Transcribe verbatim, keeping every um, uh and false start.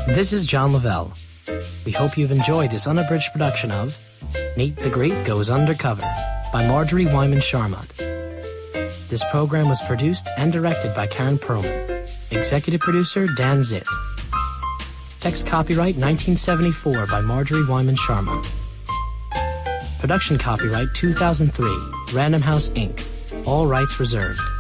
This is John Lavelle. We hope you've enjoyed this unabridged production of Nate the Great Goes Undercover by Marjorie Wyman Charmont. This program was produced and directed by Karen Perlman. Executive producer Dan Zitt. Text copyright nineteen seventy-four by Marjorie Wyman Charmont. Production copyright two thousand three, Random House Incorporated. All rights reserved.